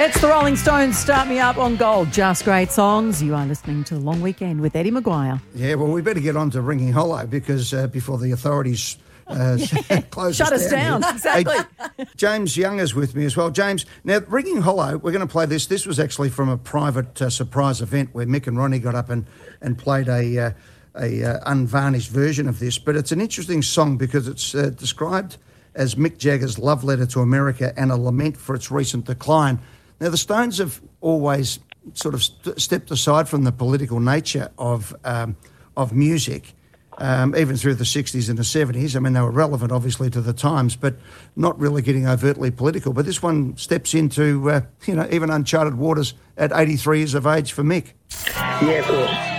It's the Rolling Stones, Start Me Up on Gold. Just great songs. You are listening to Long Weekend with Eddie Maguire. Yeah, well, we better get on to Ringing Hollow because before the authorities close Shut us down. Exactly. Hey, James Young is with me as well. James, now, Ringing Hollow, we're going to play this. This was actually from a private surprise event where Mick and Ronnie got up and played a unvarnished version of this. But it's an interesting song because it's described as Mick Jagger's love letter to America and a lament for its recent decline. Now, the Stones have always sort of stepped aside from the political nature of music, even through the 60s and the 70s. I mean, they were relevant, obviously, to the times, but not really getting overtly political. But this one steps into, even uncharted waters at 83 years of age for Mick. Yeah, of course.